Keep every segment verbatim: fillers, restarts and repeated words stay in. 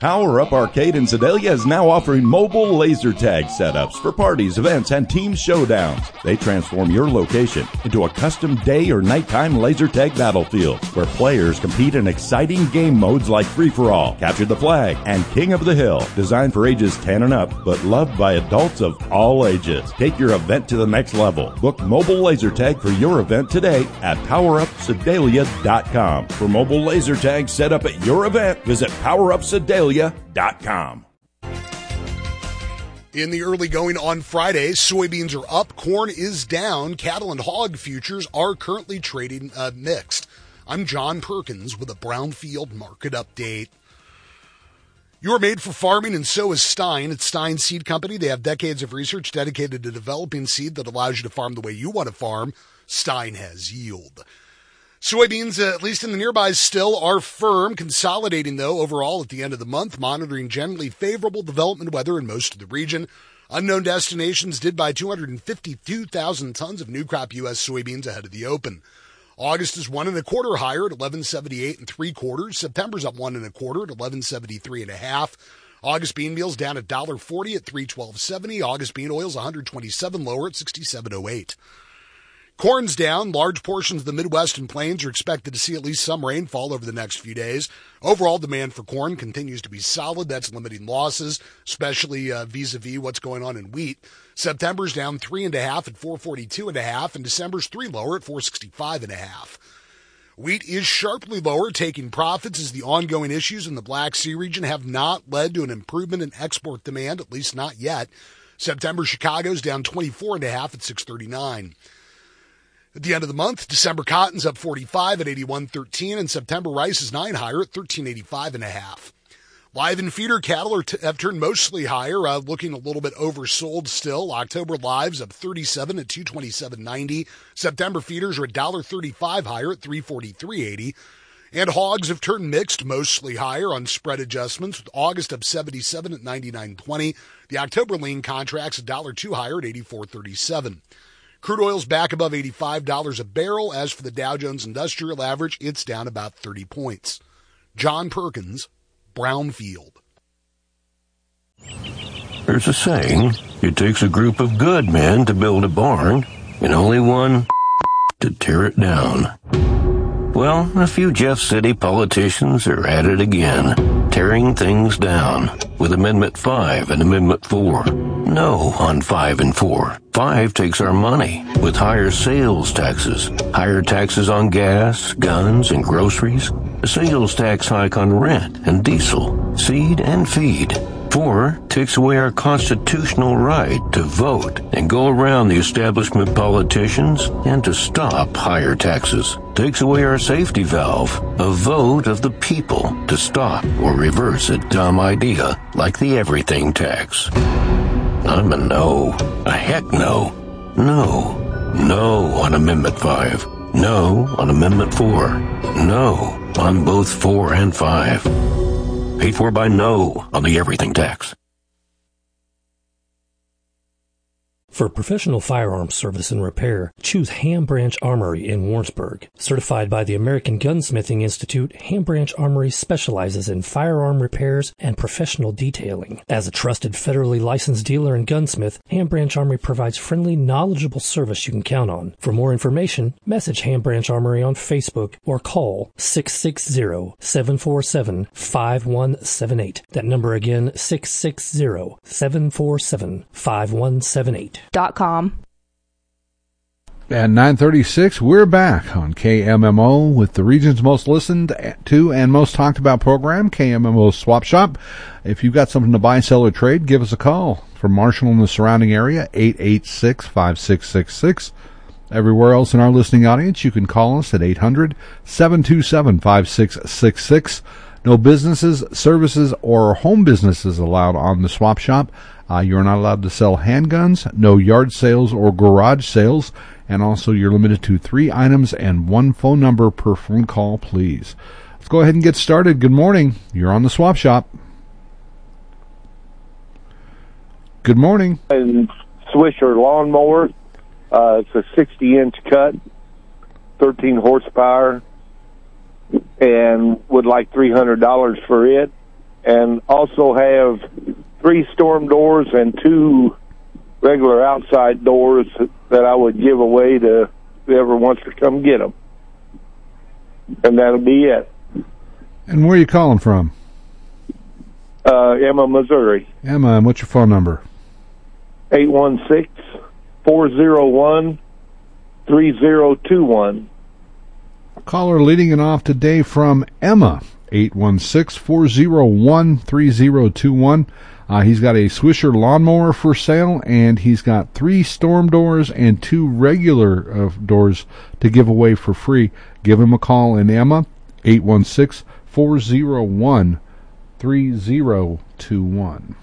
Power Up Arcade in Sedalia is now offering mobile laser tag setups for parties, events, and team showdowns. They transform your location into a custom day or nighttime laser tag battlefield where players compete in exciting game modes like Free-for-All, Capture the Flag, and King of the Hill. Designed for ages ten and up, but loved by adults of all ages. Take your event to the next level. Book mobile laser tag for your event today at power up sedalia dot com. For mobile laser tag set up at your event, visit power up sedalia dot com. In the early going on Friday, soybeans are up, corn is down, cattle and hog futures are currently trading uh, mixed. I'm John Perkins with a Brownfield Market Update. You're made for farming, and so is Stein. It's Stein Seed Company. They have decades of research dedicated to developing seed that allows you to farm the way you want to farm. Stein has yield. Soybeans, uh, at least in the nearbys, still are firm, consolidating, though, overall at the end of the month, monitoring generally favorable development weather in most of the region. Unknown Destinations did buy two hundred fifty-two thousand tons of new crop U S soybeans ahead of the open. August is one and a quarter higher at eleven seventy-eight and three quarters. September's up one and a quarter at eleven seventy-three and a half. August bean meal's down at one dollar forty at three twelve seventy. August bean oil's one hundred twenty-seven lower at sixty-seven oh eight. Corn's down. Large portions of the Midwest and Plains are expected to see at least some rainfall over the next few days. Overall demand for corn continues to be solid. That's limiting losses, especially uh, vis-a-vis what's going on in wheat. September's down three and a half at four forty-two and a half, and December's three lower at four sixty-five and a half. Wheat is sharply lower, taking profits as the ongoing issues in the Black Sea region have not led to an improvement in export demand, at least not yet. September Chicago's down twenty-four and a half at six thirty-nine. At the end of the month, December cotton's up forty-five at eighty-one thirteen, and September rice is nine higher at thirteen eighty-five and a half. Live and feeder cattle are t- have turned mostly higher, uh, looking a little bit oversold still. October lives up thirty-seven at two twenty-seven ninety. September feeders are one dollar thirty-five higher at three forty-three eighty. And hogs have turned mixed, mostly higher on spread adjustments, with August up seventy-seven at ninety-nine twenty. The October lean contract's one dollar two higher at eighty-four thirty-seven. Crude oil's back above eighty-five dollars a barrel. As for the Dow Jones Industrial Average, it's down about thirty points. John Perkins, Brownfield. There's a saying, it takes a group of good men to build a barn, and only one to tear it down. Well, a few Jeff City politicians are at it again, tearing things down, with Amendment five and Amendment four. No on five and four. five takes our money, with higher sales taxes, higher taxes on gas, guns, and groceries, a sales tax hike on rent and diesel, seed and feed. four takes away our constitutional right to vote and go around the establishment politicians and to stop higher taxes. Takes away our safety valve, a vote of the people to stop or reverse a dumb idea like the everything tax. I'm a no. A heck no. No. No on Amendment five. No on Amendment four. No on both four and five. Paid for by no on the everything tax. For professional firearms service and repair, choose Ham Branch Armory in Warrensburg. Certified by the American Gunsmithing Institute, Ham Branch Armory specializes in firearm repairs and professional detailing. As a trusted federally licensed dealer and gunsmith, Ham Branch Armory provides friendly, knowledgeable service you can count on. For more information, message Ham Branch Armory on Facebook or call six six zero, seven four seven, five one seven eight. That number again, six six zero, seven four seven, five one seven eight. Dot com. At nine thirty-six, we're back on K M M O with the region's most listened to and most talked about program, K M M O Swap Shop. If you've got something to buy, sell, or trade, give us a call. From Marshall and the surrounding area, eight eight six, five six six six. Everywhere else in our listening audience, you can call us at eight hundred, seven two seven, five six six six. No businesses, services, or home businesses allowed on the Swap Shop. Uh, you're not allowed to sell handguns, no yard sales or garage sales, and also you're limited to three items and one phone number per phone call, please. Let's go ahead and get started. Good morning. You're on the Swap Shop. Good morning. And Swisher lawnmower. Uh, it's a sixty-inch cut, thirteen horsepower, and would like three hundred dollars for it. and also have three storm doors and two regular outside doors that I would give away to whoever wants to come get them. And that'll be it. And where are you calling from? Uh, Emma, Missouri. Emma, and what's your phone number? eight one six, four zero one, three zero two one. Caller leading it off today from Emma, eight one six, four zero one, three zero two one. Uh, he's got a Swisher lawnmower for sale, and he's got three storm doors and two regular uh, doors to give away for free. Give him a call in Emma, eight one six, four zero one, three zero two one.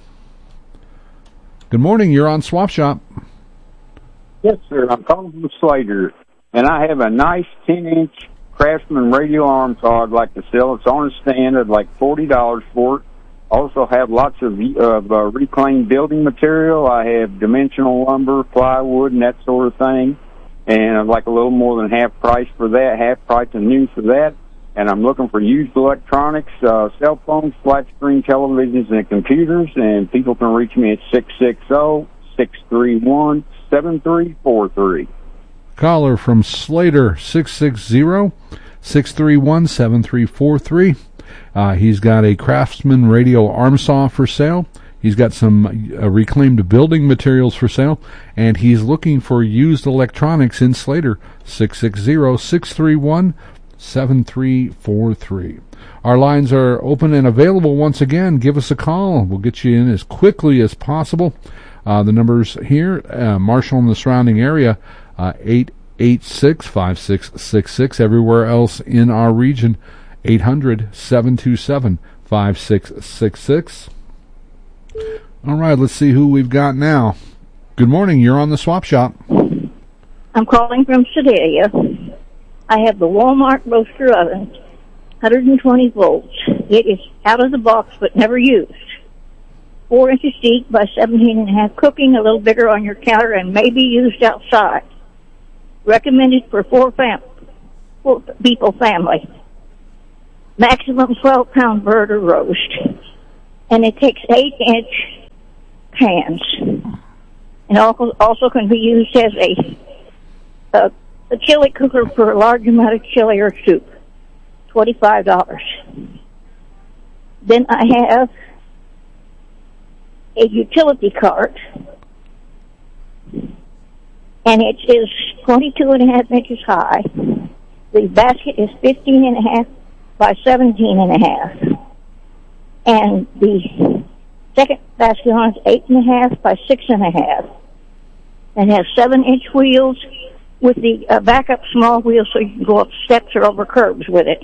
Good morning. You're on Swap Shop. Yes, sir. I'm calling from Slater, and I have a nice ten-inch Craftsman radial arm saw I'd like to sell. It's on a stand. I'd like forty dollars for it. Also have lots of, of uh, reclaimed building material. I have dimensional lumber, plywood, and that sort of thing. And I'd like a little more than half price for that, half price and new for that. And I'm looking for used electronics, uh, cell phones, flat screen televisions, and computers. And people can reach me at six six zero, six three one, seven three four three. Caller from Slater, six six zero, six three one, seven three four three. Uh, he's got a Craftsman radial arm saw for sale. He's got some uh, reclaimed building materials for sale, and he's looking for used electronics in Slater, six six zero, six three one, seven three four three. Our lines are open and available once again. Give us a call. We'll get you in as quickly as possible. Uh, the numbers here, uh, Marshall and the surrounding area, uh, eight eight six, five six six six. Everywhere else in our region, eight hundred, seven two seven, five six six six. All right, let's see who we've got now. Good morning. You're on the Swap Shop. I'm calling from Sedalia. I have the Walmart roaster oven, one hundred twenty volts. It is out of the box but never used. Four inches deep by seventeen and a half, cooking a little bigger on your counter and may be used outside. Recommended for four, fam- four people family. Maximum twelve pound bird or roast. And it takes eight inch pans. And also, also can be used as a, a, a chili cooker for a large amount of chili or soup. twenty-five dollars. Then I have a utility cart. And it is twenty-two and a half inches high. The basket is fifteen and a half by seventeen and a half. And the second basket on is eight and a half by six and a half. And has seven inch wheels with the uh, backup small wheels so you can go up steps or over curbs with it.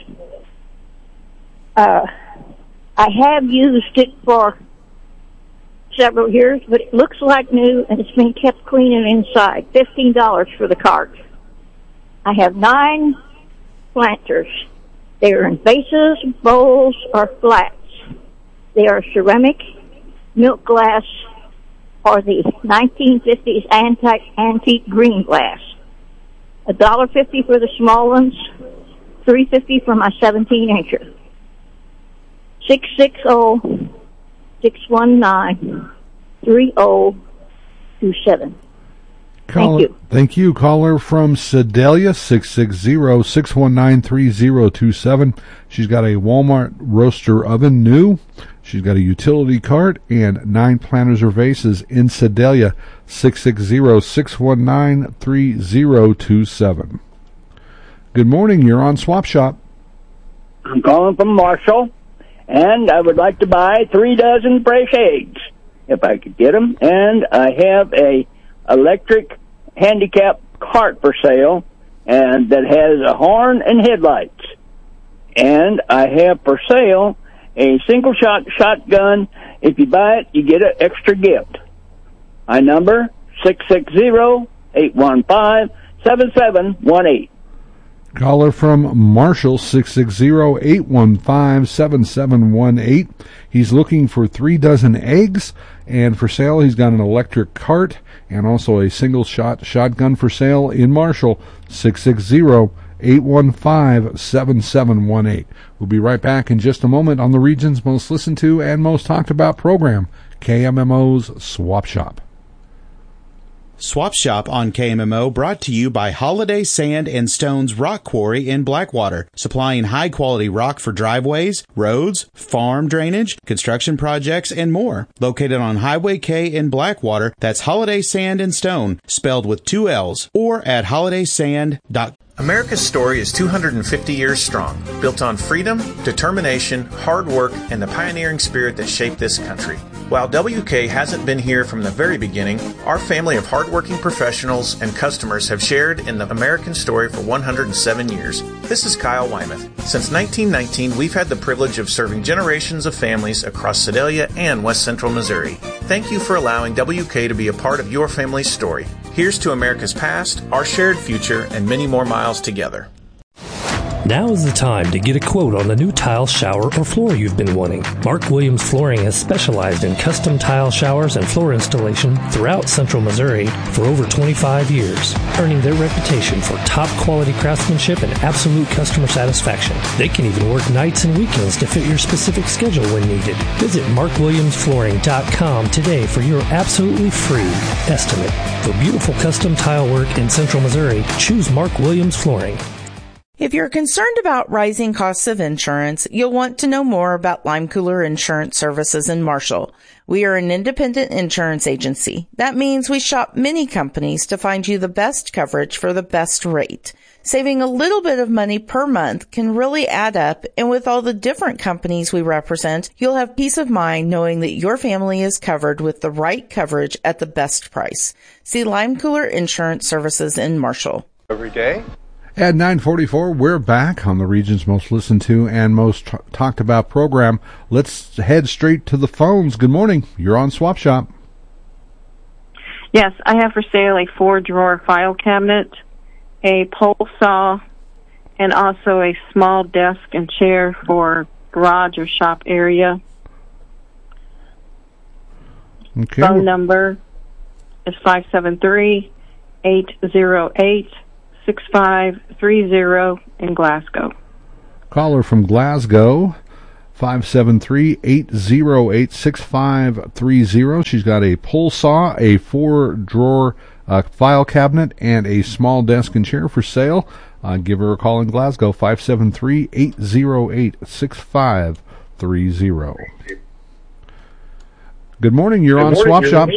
Uh, I have used it for several years, but it looks like new and it's been kept clean and inside. fifteen dollars for the cart. I have nine planters. They are in vases, bowls, or flats. They are ceramic, milk glass, or the nineteen fifties antique, antique green glass. one dollar fifty for the small ones, three fifty for my seventeen incher. six six zero, six one nine, three zero two seven. Caller, Thank you. Thank you. Caller from Sedalia, six six zero, six one nine, three zero two seven. She's got a Walmart roaster oven new. She's got a utility cart and nine planters or vases in Sedalia, six six zero, six one nine, three zero two seven. Good morning. You're on Swap Shop. I'm calling from Marshall, and I would like to buy three dozen fresh eggs, if I could get them. And I have a electric handicap cart for sale, and that has a horn and headlights. And I have for sale a single shot shotgun. If you buy it, you get an extra gift. My number, six six zero, eight one five, seven seven one eight. Caller from Marshall, six six zero, eight one five, seven seven one eight. He's looking for three dozen eggs, and for sale he's got an electric cart and also a single shot shotgun for sale in Marshall, six six zero, eight one five, seven seven one eight. We'll be right back in just a moment on the region's most listened to and most talked about program, K M M O's Swap Shop. Swap Shop on K M M O brought to you by Holiday Sand and Stones Rock Quarry in Blackwater, supplying high-quality rock for driveways, roads, farm drainage, construction projects, and more. Located on Highway K in Blackwater, that's Holiday Sand and Stone, spelled with two L's, or at holiday sand dot com. America's story is two hundred fifty years strong, built on freedom, determination, hard work, and the pioneering spirit that shaped this country. While W K hasn't been here from the very beginning, our family of hardworking professionals and customers have shared in the American story for one hundred seven years. This is Kyle Wymuth. Since nineteen nineteen, we've had the privilege of serving generations of families across Sedalia and West Central Missouri. Thank you for allowing W K to be a part of your family's story. Here's to America's past, our shared future, and many more miles together. Now is the time to get a quote on the new tile, shower, or floor you've been wanting. Mark Williams Flooring has specialized in custom tile showers and floor installation throughout Central Missouri for over twenty-five years, earning their reputation for top-quality craftsmanship and absolute customer satisfaction. They can even work nights and weekends to fit your specific schedule when needed. Visit mark williams flooring dot com today for your absolutely free estimate. For beautiful custom tile work in Central Missouri, choose Mark Williams Flooring. If you're concerned about rising costs of insurance, you'll want to know more about Lime Cooler Insurance Services in Marshall. We are an independent insurance agency. That means we shop many companies to find you the best coverage for the best rate. Saving a little bit of money per month can really add up, and with all the different companies we represent, you'll have peace of mind knowing that your family is covered with the right coverage at the best price. See Lime Cooler Insurance Services in Marshall. Every day? At nine forty-four, we're back on the region's most listened to and most t- talked about program. Let's head straight to the phones. Good morning. You're on Swap Shop. Yes, I have for sale a four-drawer file cabinet, a pole saw, and also a small desk and chair for garage or shop area. Okay. Phone number is five seven three, eight zero eight, six five three zero in Glasgow. Caller from Glasgow, five seven three, eight zero eight, six five three zero. She's got a pull saw, a four-drawer uh, file cabinet, and a small desk and chair for sale. Uh, give her a call in Glasgow, five seven three, eight zero eight, six five three zero. Good morning. You're Good on morning. Swap Shop.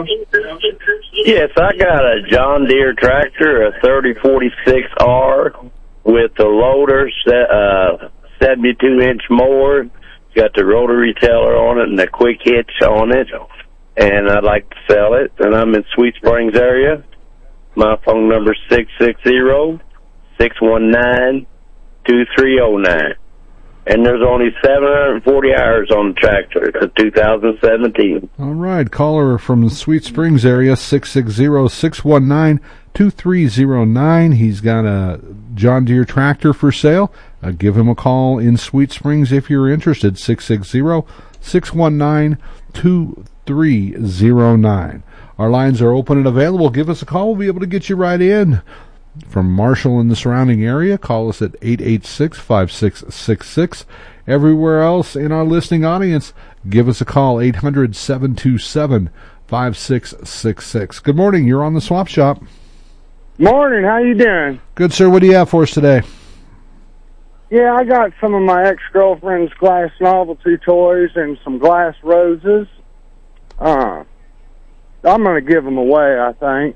Yes, I got a John Deere tractor, a thirty forty-six R with the loader, uh, seventy-two inch mower. It's got the rotary teller on it and the quick hitch on it. And I'd like to sell it. And I'm in Sweet Springs area. My phone number is six six zero, six one nine, two three zero nine. And there's only seven hundred forty hours on the tractor. It's a two thousand seventeen. All right. Caller from the Sweet Springs area, six six zero, six one nine, two three zero nine. He's got a John Deere tractor for sale. Uh, give him a call in Sweet Springs if you're interested, six six zero, six one nine, two three zero nine. Our lines are open and available. Give us a call. We'll be able to get you right in. From Marshall and the surrounding area, call us at eight eight six, five six six six. Everywhere else in our listening audience, give us a call, eight hundred, seven two seven, five six six six. Good morning. You're on the Swap Shop. Morning. How you doing? Good, sir. What do you have for us today? Yeah, I got some of my ex-girlfriend's glass novelty toys and some glass roses. Uh, I'm going to give them away, I think.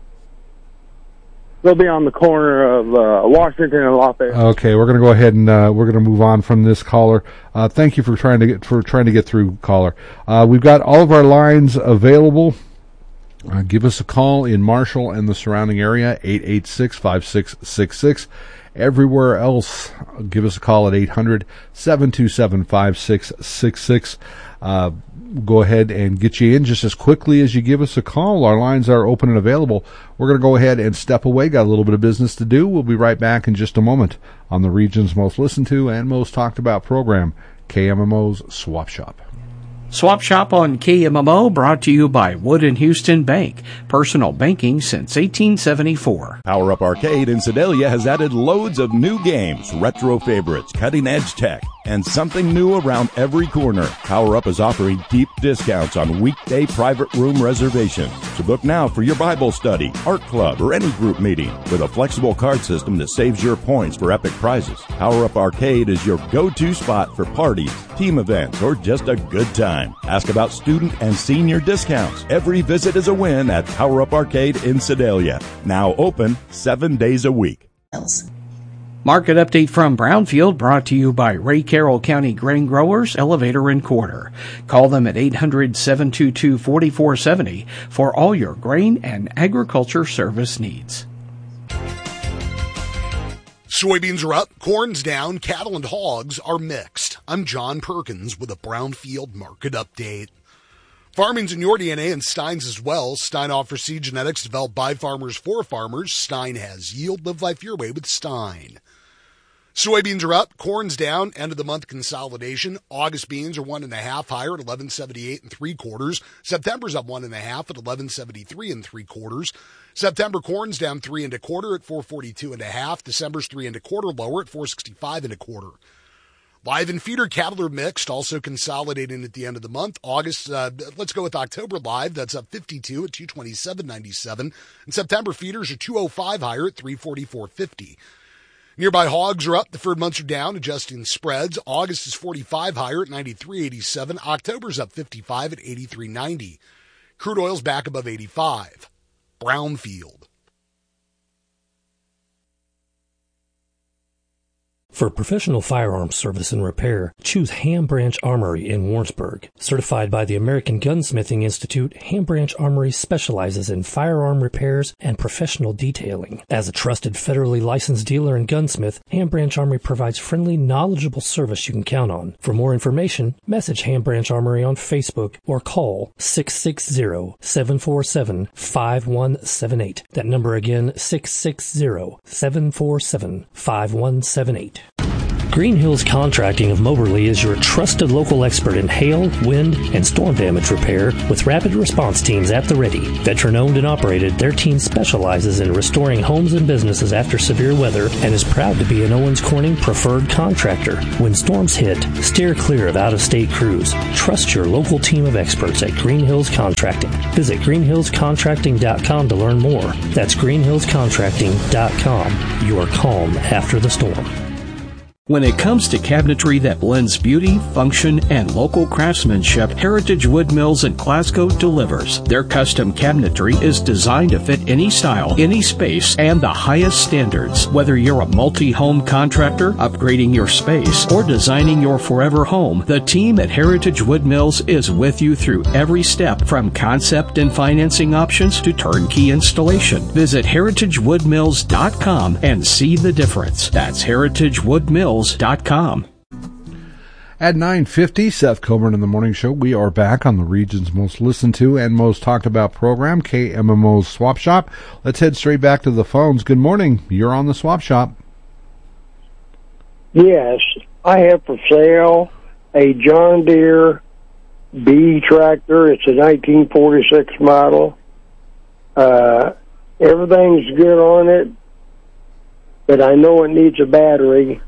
They'll be on the corner of uh, Washington and Lafayette. Okay, we're going to go ahead and uh, we're going to move on from this caller. Uh, thank you for trying to get for trying to get through, caller. Uh, we've got all of our lines available. Uh, give us a call in Marshall and the surrounding area, eight eight six, five six six six. Everywhere else, give us a call at eight hundred, seven two seven, five six six six. Uh, go ahead and get you in just as quickly as you give us a call. Our lines are open and available. We're going to go ahead and step away. Got a little bit of business to do. We'll be right back in just a moment on the region's most listened to and most talked about program, K M M O's Swap Shop. Swap Shop on K M M O brought to you by Wood and Houston Bank. Personal banking since eighteen seventy-four. Power Up Arcade in Sedalia has added loads of new games, retro favorites, cutting-edge tech, and something new around every corner. Power Up is offering deep discounts on weekday private room reservations. So book now for your Bible study, art club, or any group meeting with a flexible card system that saves your points for epic prizes. Power Up Arcade is your go-to spot for parties, team events, or just a good time. Ask about student and senior discounts. Every visit is a win at Power Up Arcade in Sedalia. Now open seven days a week. Market update from Brownfield brought to you by Ray Carroll County Grain Growers Elevator and Quarter. Call them at eight hundred, seven two two, four four seven zero for all your grain and agriculture service needs. Soybeans are up, corn's down, cattle and hogs are mixed. I'm John Perkins with a Brownfield market update. Farming's in your D N A and Stein's as well. Stein offers seed genetics developed by farmers for farmers. Stein has yield. Live life your way with Stein. Soybeans are up, corn's down, end of the month consolidation. August beans are one and a half higher at eleven seventy-eight and three quarters. September's up one and a half at eleven seventy-three and three quarters. September corn's down three and a quarter at four forty-two and a half. December's three and a quarter lower at four sixty-five and a quarter. Live and feeder cattle are mixed, also consolidating at the end of the month. August, uh, let's go with October live. That's up fifty-two at two twenty-seven ninety-seven. And September feeders are two oh five higher at three forty-four fifty. Nearby hogs are up. The third months are down, adjusting spreads. August is forty-five higher at ninety-three eighty-seven. October's up fifty-five at eighty-three ninety. Crude oil's back above eighty-five. Brownfield. For professional firearms service and repair, choose Ham Branch Armory in Warrensburg. Certified by the American Gunsmithing Institute, Ham Branch Armory specializes in firearm repairs and professional detailing. As a trusted federally licensed dealer and gunsmith, Ham Branch Armory provides friendly, knowledgeable service you can count on. For more information, message Ham Branch Armory on Facebook or call six six zero, seven four seven, five one seven eight. That number again, six six zero, seven four seven, five one seven eight. Green Hills Contracting of Moberly is your trusted local expert in hail, wind, and storm damage repair with rapid response teams at the ready. Veteran-owned and operated, their team specializes in restoring homes and businesses after severe weather and is proud to be an Owens Corning preferred contractor. When storms hit, steer clear of out-of-state crews. Trust your local team of experts at Green Hills Contracting. Visit green hills contracting dot com to learn more. That's green hills contracting dot com. Your calm after the storm. When it comes to cabinetry that blends beauty, function, and local craftsmanship, Heritage Wood Mills in Glasgow delivers. Their custom cabinetry is designed to fit any style, any space, and the highest standards. Whether you're a multi-home contractor, upgrading your space, or designing your forever home, the team at Heritage Wood Mills is with you through every step, from concept and financing options to turnkey installation. Visit heritage wood mills dot com and see the difference. That's heritage wood mills dot com. At nine fifty, Seth Coburn in the Morning Show. We are back on the region's most listened to and most talked about program, K M M O's Swap Shop. Let's head straight back to the phones. Good morning. You're on the Swap Shop. Yes, I have for sale a John Deere B tractor. It's a nineteen forty-six model. Uh, everything's good on it, but I know it needs a battery.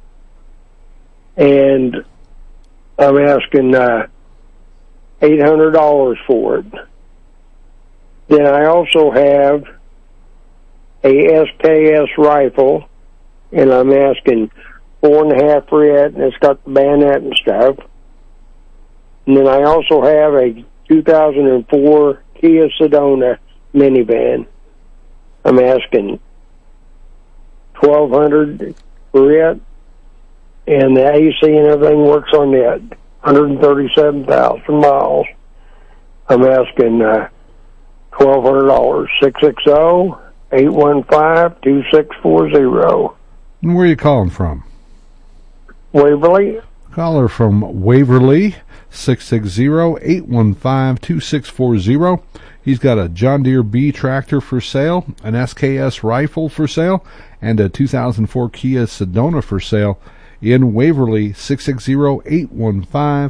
And I'm asking uh, eight hundred dollars for it. Then I also have a S K S rifle, and I'm asking four and a half for it, and it's got the bayonet and stuff. And then I also have a two thousand four Kia Sedona minivan. I'm asking twelve hundred dollars for it. And the A C and everything works on it. one hundred thirty-seven thousand miles. I'm asking uh, twelve hundred dollars. six six zero, eight one five, two six four zero. And where are you calling from? Waverly. Caller from Waverly, six six zero, eight one five, two six four zero. He's got a John Deere B tractor for sale, an S K S rifle for sale, and a two thousand four Kia Sedona for sale. In Waverly, six six zero, eight one five,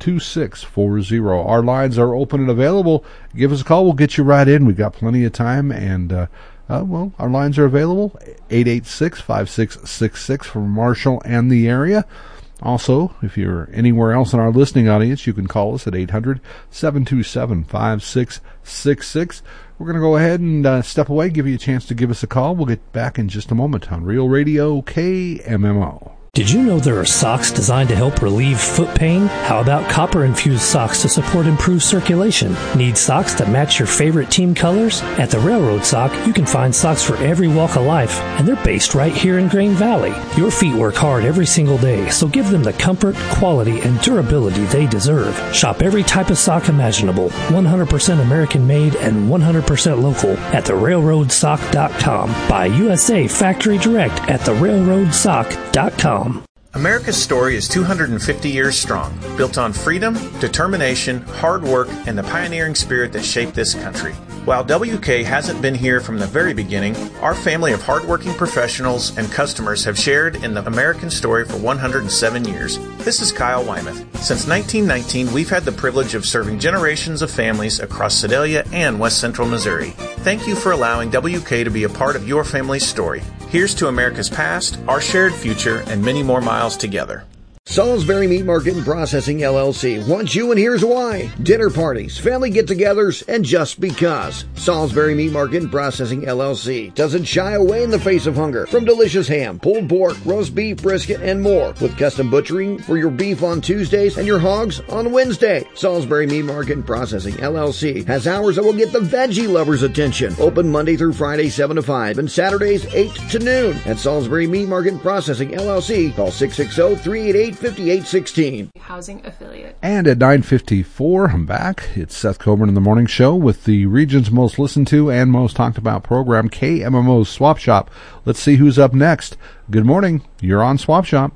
two six four zero. Our lines are open and available. Give us a call. We'll get you right in. We've got plenty of time, and uh, uh, well, our lines are available. eight eight six, five six six six for Marshall and the area. Also, if you're anywhere else in our listening audience, you can call us at eight hundred, seven two seven, five six six six. We're going to go ahead and uh, step away, give you a chance to give us a call. We'll get back in just a moment on Real Radio K M M O. Did you know there are socks designed to help relieve foot pain? How about copper-infused socks to support improved circulation? Need socks that match your favorite team colors? At the Railroad Sock, you can find socks for every walk of life, and they're based right here in Grain Valley. Your feet work hard every single day, so give them the comfort, quality, and durability they deserve. Shop every type of sock imaginable, one hundred percent American-made and one hundred percent local at the railroad sock dot com. Buy U S A Factory Direct at the railroad sock dot com. America's story is two hundred fifty years strong, built on freedom, determination, hard work, and the pioneering spirit that shaped this country. While W K hasn't been here from the very beginning, our family of hardworking professionals and customers have shared in the American story for one hundred seven years. This is Kyle Wymuth. Since nineteen nineteen, we've had the privilege of serving generations of families across Sedalia and West Central Missouri. Thank you for allowing W K to be a part of your family's story. Here's to America's past, our shared future, and many more miles together. Salisbury Meat Market and Processing, L L C wants you, and here's why. Dinner parties, family get-togethers, and just because. Salisbury Meat Market and Processing, L L C doesn't shy away in the face of hunger. From delicious ham, pulled pork, roast beef, brisket, and more. With custom butchering for your beef on Tuesdays and your hogs on Wednesday. Salisbury Meat Market and Processing, L L C has hours that will get the veggie lovers' attention. Open Monday through Friday, seven to five, and Saturdays, eight to noon. At Salisbury Meat Market and Processing, L L C, call six six zero, three eight eight, five eight one six. Housing affiliate. And at nine fifty-four, I'm back. It's Seth Coburn in the Morning Show with the region's most listened to and most talked about program, K M M O's Swap Shop. Let's see who's up next. Good morning. You're on Swap Shop.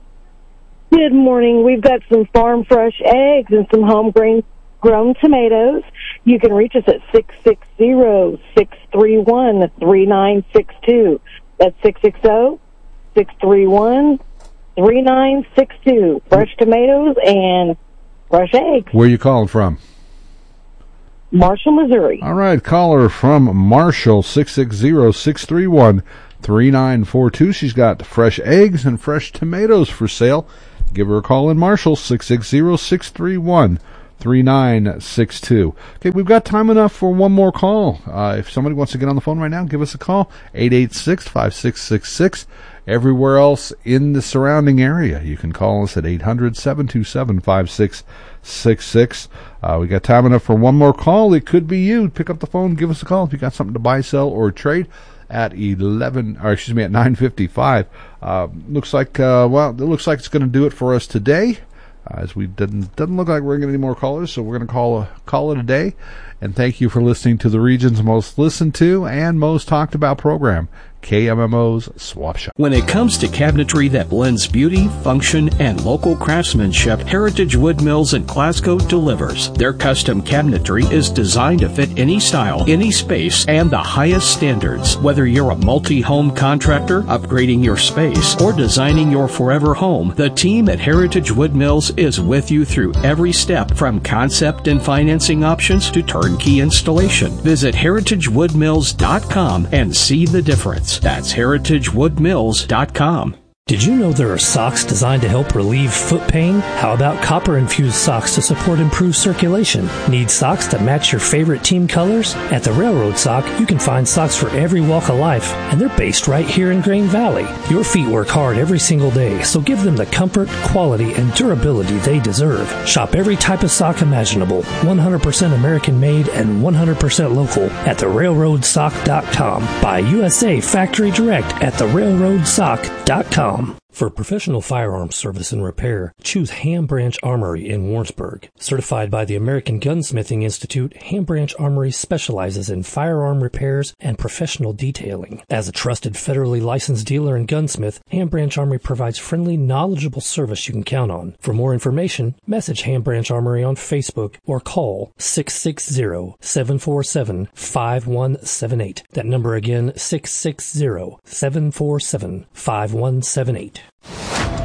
Good morning. We've got some farm fresh eggs and some home grown grown tomatoes. You can reach us at six six zero, six three one, three nine six two. That's six six zero, six three one, three nine six two. Fresh tomatoes and fresh eggs. Where are you calling from? Marshall, Missouri. All right, caller from Marshall, six six zero, six three one, three nine four two. She's got fresh eggs and fresh tomatoes for sale. Give her a call in Marshall, six six zero, six three one, three nine six two. Okay, we've got time enough for one more call. Uh, if somebody wants to get on the phone right now, give us a call, eight eight six, five six six six. Everywhere else in the surrounding area, you can call us at eight hundred, seven two seven, five six six six. Uh, we got time enough for one more call. It could be you. Pick up the phone, give us a call if you got something to buy, sell, or trade at eleven, or excuse me, at nine fifty-five. Uh, looks like, uh, well, it looks like it's going to do it for us today. Uh, as we didn't doesn't look like we're getting any more callers, so we're going to call a call it a day. And thank you for listening to the region's most listened to and most talked about program, K M M O's Swap Shop. When it comes to cabinetry that blends beauty, function, and local craftsmanship, Heritage Wood Mills in Glasgow delivers. Their custom cabinetry is designed to fit any style, any space, and the highest standards. Whether you're a multi-home contractor, upgrading your space, or designing your forever home, the team at Heritage Wood Mills is with you through every step, from concept and financing options to turnkey installation. Visit heritage wood mills dot com and see the difference. That's heritage wood mills dot com. Did you know there are socks designed to help relieve foot pain? How about copper-infused socks to support improved circulation? Need socks that match your favorite team colors? At the Railroad Sock, you can find socks for every walk of life, and they're based right here in Grain Valley. Your feet work hard every single day, so give them the comfort, quality, and durability they deserve. Shop every type of sock imaginable, one hundred percent American-made and one hundred percent local at the railroad sock dot com. Buy U S A Factory Direct at the railroad sock dot com. For professional firearms service and repair, choose Ham Branch Armory in Warrensburg. Certified by the American Gunsmithing Institute, Ham Branch Armory specializes in firearm repairs and professional detailing. As a trusted federally licensed dealer and gunsmith, Ham Branch Armory provides friendly, knowledgeable service you can count on. For more information, message Ham Branch Armory on Facebook or call six six zero, seven four seven, five one seven eight. That number again, six six zero, seven four seven, five one seven eight.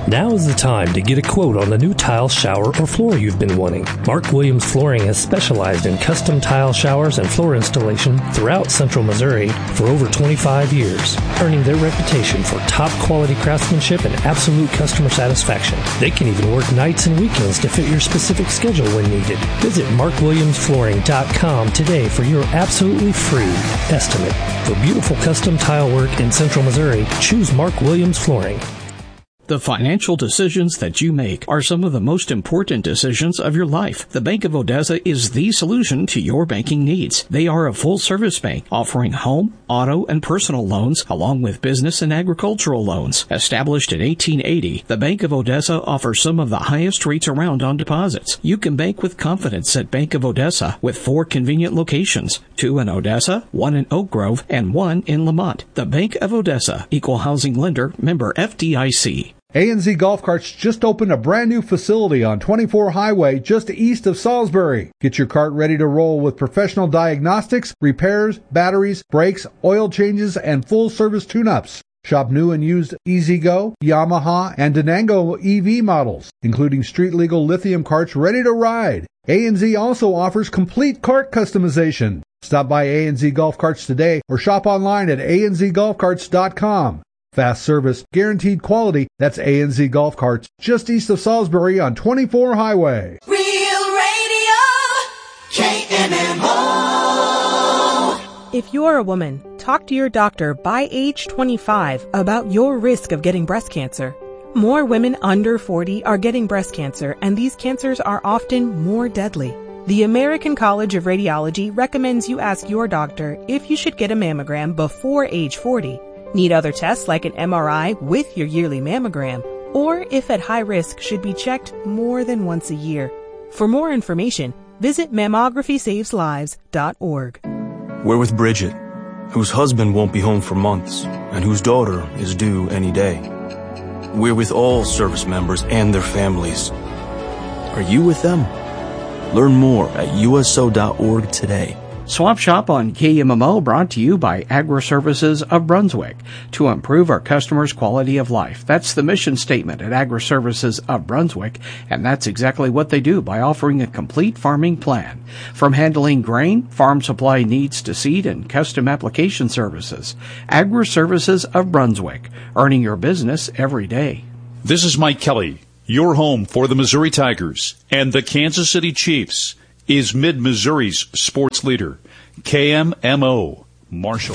Now is the time to get a quote on the new tile, shower, or floor you've been wanting. Mark Williams Flooring has specialized in custom tile showers and floor installation throughout Central Missouri for over twenty-five years, earning their reputation for top quality craftsmanship and absolute customer satisfaction. They can even work nights and weekends to fit your specific schedule when needed. Visit mark williams flooring dot com today for your absolutely free estimate. For beautiful custom tile work in Central Missouri, choose Mark Williams Flooring. The financial decisions that you make are some of the most important decisions of your life. The Bank of Odessa is the solution to your banking needs. They are a full-service bank offering home, auto, and personal loans along with business and agricultural loans. Established in eighteen eighty, the Bank of Odessa offers some of the highest rates around on deposits. You can bank with confidence at Bank of Odessa with four convenient locations, two in Odessa, one in Oak Grove, and one in Lamont. The Bank of Odessa, Equal Housing Lender, member F D I C. A N Z Golf Carts just opened a brand new facility on twenty-four Highway just east of Salisbury. Get your cart ready to roll with professional diagnostics, repairs, batteries, brakes, oil changes, and full-service tune-ups. Shop new and used E-Z-Go, Yamaha, and Denango E V models, including street-legal lithium carts ready to ride. A N Z also offers complete cart customization. Stop by A N Z Golf Carts today or shop online at a n z golf carts dot com. Fast service, guaranteed quality. That's A N Z Golf Carts, just east of Salisbury on twenty-four Highway. Real Radio, K M M O. If you're a woman, talk to your doctor by age twenty-five about your risk of getting breast cancer. More women under forty are getting breast cancer, and these cancers are often more deadly. The American College of Radiology recommends you ask your doctor if you should get a mammogram before age forty. Need other tests like an M R I with your yearly mammogram, or if at high risk should be checked more than once a year. For more information, visit mammography saves lives dot org. We're with Bridget, whose husband won't be home for months and whose daughter is due any day. We're with all service members and their families. Are you with them? Learn more at U S O dot org today. Swap Shop on K M M O brought to you by Agri-Services of Brunswick to improve our customers' quality of life. That's the mission statement at Agri-Services of Brunswick, and that's exactly what they do by offering a complete farming plan. From handling grain, farm supply needs to seed and custom application services. Agri-Services of Brunswick, earning your business every day. This is Mike Kelly. Your home for the Missouri Tigers and the Kansas City Chiefs is Mid-Missouri's sports leader, K M M O, Marshall.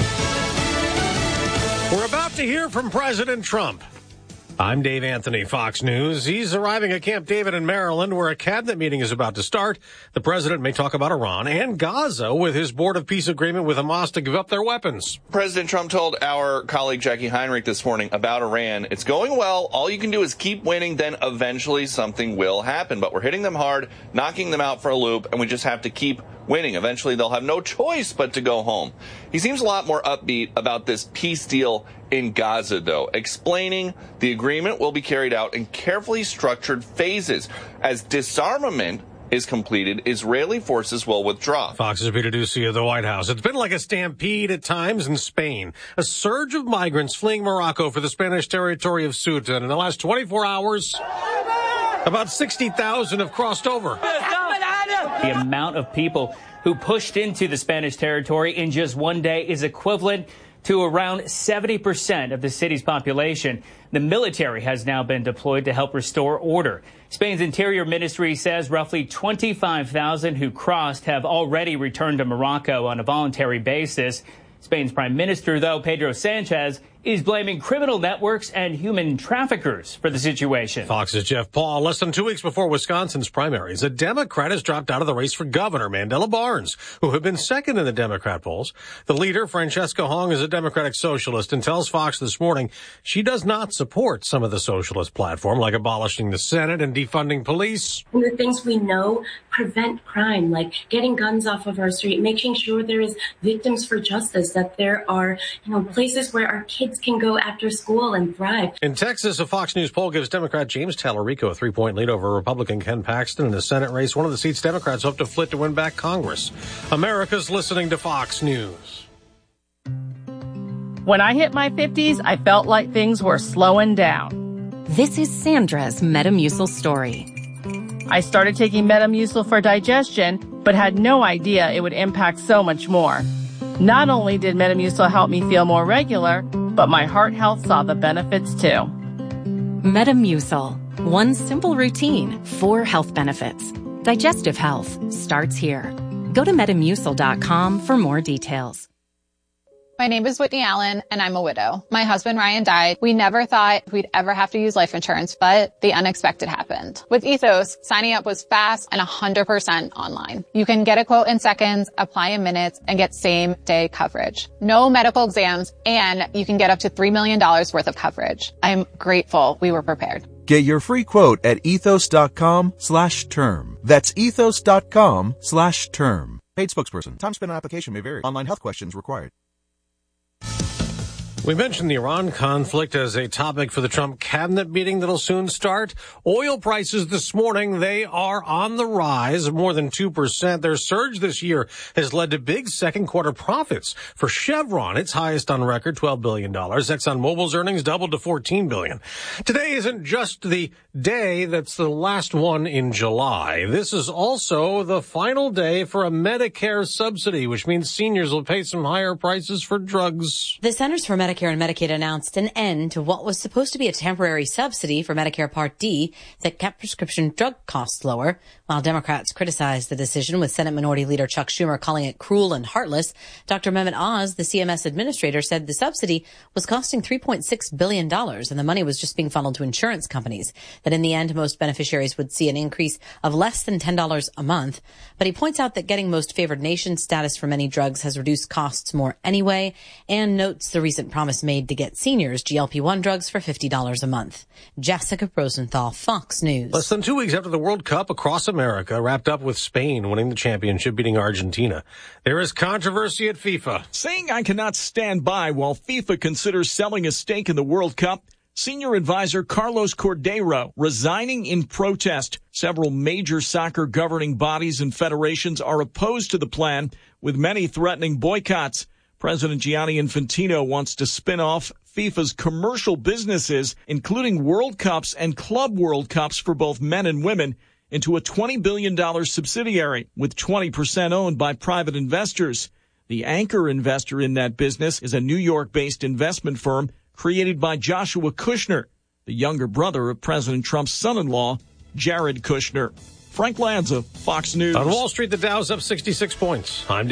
We're about to hear from President Trump. I'm Dave Anthony, Fox News. He's arriving at Camp David in Maryland, where a cabinet meeting is about to start. The president may talk about Iran and Gaza with his Board of Peace agreement with Hamas to give up their weapons. President Trump told our colleague Jackie Heinrich this morning about Iran. It's going well. All you can do is keep winning, then eventually something will happen. But we're hitting them hard, knocking them out for a loop, and we just have to keep winning. Eventually, they'll have no choice but to go home. He seems a lot more upbeat about this peace deal in Gaza, though, explaining the agreement will be carried out in carefully structured phases. As disarmament is completed, Israeli forces will withdraw. Fox's Peter Ducey of the White House. It's been like a stampede at times in Spain. A surge of migrants fleeing Morocco for the Spanish territory of Ceuta. And in the last twenty-four hours, about sixty thousand have crossed over. The amount of people who pushed into the Spanish territory in just one day is equivalent to around seventy percent of the city's population. The military has now been deployed to help restore order. Spain's Interior Ministry says roughly twenty-five thousand who crossed have already returned to Morocco on a voluntary basis. Spain's Prime Minister, though, Pedro Sanchez, is blaming criminal networks and human traffickers for the situation. Fox's Jeff Paul. Less than two weeks before Wisconsin's primaries, a Democrat has dropped out of the race for governor, Mandela Barnes, who had been second in the Democrat polls. The leader, Francesca Hong, is a Democratic socialist and tells Fox this morning she does not support some of the socialist platform, like abolishing the Senate and defunding police. And the things we know prevent crime, like getting guns off of our street, making sure there is victims for justice, that there are, you know, places where our kids can go after school and thrive. In Texas, a Fox News poll gives Democrat James Tallarico a three-point lead over Republican Ken Paxton in the Senate race, one of the seats Democrats hope to flip to win back Congress. America's listening to Fox News. When I hit my fifties, I felt like things were slowing down. This is Sandra's Metamucil story. I started taking Metamucil for digestion, but had no idea it would impact so much more. Not only did Metamucil help me feel more regular, but my heart health saw the benefits too. Metamucil. One simple routine, four health benefits. Digestive health starts here. Go to metamucil dot com for more details. My name is Whitney Allen, and I'm a widow. My husband, Ryan, died. We never thought we'd ever have to use life insurance, but the unexpected happened. With Ethos, signing up was fast and one hundred percent online. You can get a quote in seconds, apply in minutes, and get same-day coverage. No medical exams, and you can get up to three million dollars worth of coverage. I'm grateful we were prepared. Get your free quote at ethos.com slash term. That's ethos.com slash term. Paid spokesperson. Time spent on application may vary. Online health questions required. We mentioned the Iran conflict as a topic for the Trump cabinet meeting that'll soon start. Oil prices this morning, they are on the rise, more than two percent. Their surge this year has led to big second quarter profits. For Chevron, its highest on record, twelve billion dollars. ExxonMobil's earnings doubled to fourteen billion dollars. Today isn't just the day that's the last one in July. This is also the final day for a Medicare subsidy, which means seniors will pay some higher prices for drugs. The Centers for Medicare and Medicaid announced an end to what was supposed to be a temporary subsidy for Medicare Part D that kept prescription drug costs lower. While Democrats criticized the decision, with Senate Minority Leader Chuck Schumer calling it cruel and heartless, Doctor Mehmet Oz, the C M S administrator, said the subsidy was costing three point six billion dollars and the money was just being funneled to insurance companies, that in the end most beneficiaries would see an increase of less than ten dollars a month. But he points out that getting most favored nation status for many drugs has reduced costs more anyway, and notes the recent promise made to get seniors G L P one drugs for fifty dollars a month. Jessica Rosenthal, Fox News. Less than two weeks after the World Cup across America wrapped up with Spain winning the championship, beating Argentina, there is controversy at FIFA. Saying I cannot stand by while FIFA considers selling a stake in the World Cup, Senior advisor Carlos Cordeiro resigning in protest. Several major soccer governing bodies and federations are opposed to the plan, with many threatening boycotts. President Gianni Infantino wants to spin off FIFA's commercial businesses, including World Cups and Club World Cups for both men and women, into a twenty billion dollars subsidiary, with twenty percent owned by private investors. The anchor investor in that business is a New York-based investment firm created by Joshua Kushner, the younger brother of President Trump's son-in-law, Jared Kushner. Frank Lanza, Fox News. On Wall Street, the Dow's up sixty-six points. I'm